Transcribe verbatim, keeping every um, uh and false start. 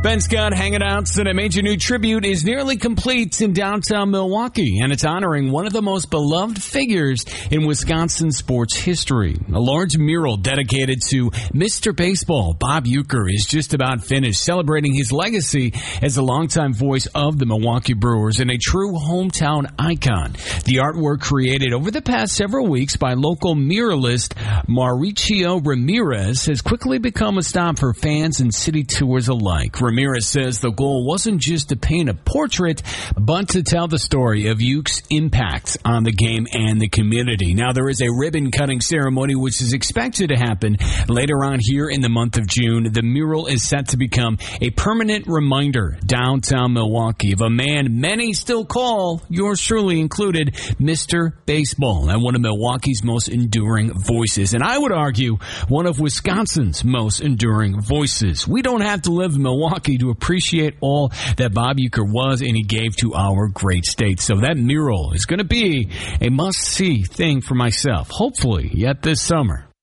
Ben Scott hanging out, so a major new tribute is nearly complete in downtown Milwaukee, and it's honoring one of the most beloved figures in Wisconsin sports history. A large mural dedicated to Mister Baseball, Bob Uecker, is just about finished, celebrating his legacy as a longtime voice of the Milwaukee Brewers and a true hometown icon. The artwork created over the past several weeks by local muralist Mauricio Ramirez has quickly become a stop for fans and city tours alike. Ramirez says the goal wasn't just to paint a portrait, but to tell the story of Ueck's impact on the game and the community. Now, there is a ribbon-cutting ceremony which is expected to happen later on here in the month of June. The mural is set to become a permanent reminder downtown Milwaukee of a man many still call, yours truly included, Mister Baseball, and one of Milwaukee's most enduring voices. And I would argue one of Wisconsin's most enduring voices. We don't have to live in Milwaukee to appreciate all that Bob Uecker was and he gave to our great state. So that mural is going to be a must-see thing for myself, hopefully yet this summer.